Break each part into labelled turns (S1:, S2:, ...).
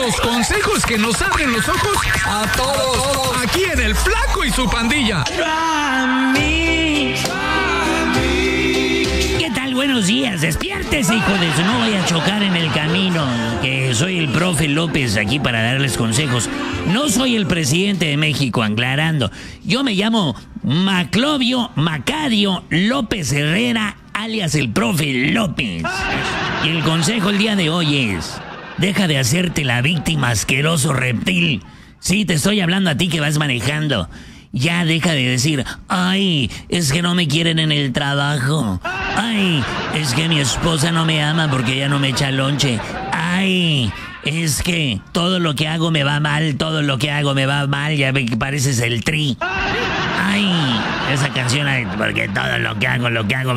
S1: Los consejos que nos abren los ojos a todos. Aquí en El Flaco y su pandilla.
S2: ¿Qué tal? Buenos días. Despiértese, hijo de su. No voy a chocar en el camino. Que soy el profe López aquí para darles consejos. No soy el presidente de México, aclarando. Yo me llamo Maclovio Macario López Herrera, alias el profe López. Y el consejo el día de hoy es: deja de hacerte la víctima, asqueroso reptil. Sí, te estoy hablando a ti que vas manejando. Ya deja de decir, ay, es que no me quieren en el trabajo. Ay, es que mi esposa no me ama porque ella no me echa lonche. Ay, es que todo lo que hago me va mal, todo lo que hago me va mal, ya ve que pareces el Tri. Ay, esa canción, porque todo lo que hago,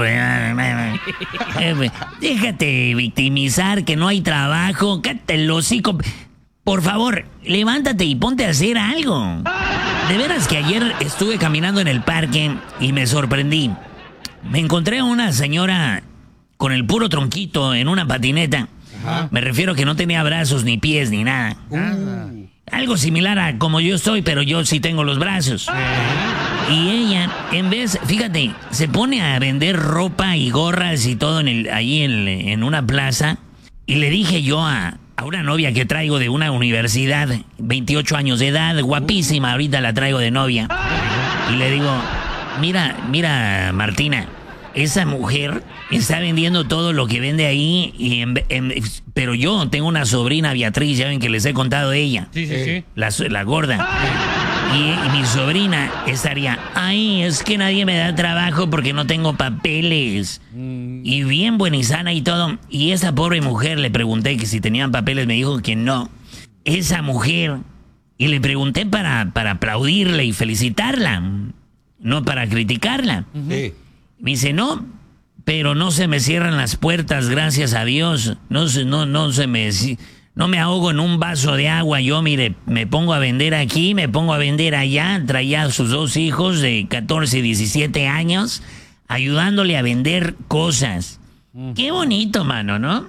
S2: déjate victimizar, que no hay trabajo, cállate el hocico. Por favor, levántate y ponte a hacer algo. De veras que ayer estuve caminando en el parque y me sorprendí. Me encontré a una señora con el puro tronquito en una patineta. Ajá. Me refiero que no tenía brazos, ni pies, ni nada. Algo similar a como yo estoy, pero yo sí tengo los brazos. Y ella, en vez, fíjate, se pone a vender ropa y gorras y todo ahí en una plaza. Y le dije yo a una novia que traigo de una universidad, 28 años de edad, guapísima, ahorita la traigo de novia. Y le digo, mira, Martina, esa mujer está vendiendo todo lo que vende ahí, pero yo tengo una sobrina, Beatriz, ya ven que les he contado de ella. Sí. La gorda. Y mi sobrina estaría, ay, es que nadie me da trabajo porque no tengo papeles. Y bien buena y sana y todo. Y esa pobre mujer, le pregunté que si tenían papeles, me dijo que no. Esa mujer, y le pregunté para aplaudirle y felicitarla, no para criticarla. Sí. Me dice, no, pero no se me cierran las puertas, gracias a Dios. No me ahogo en un vaso de agua. Yo, mire, me pongo a vender aquí, me pongo a vender allá. Traía a sus 2 hijos de 14 y 17 años, ayudándole a vender cosas. Qué bonito, mano, ¿no?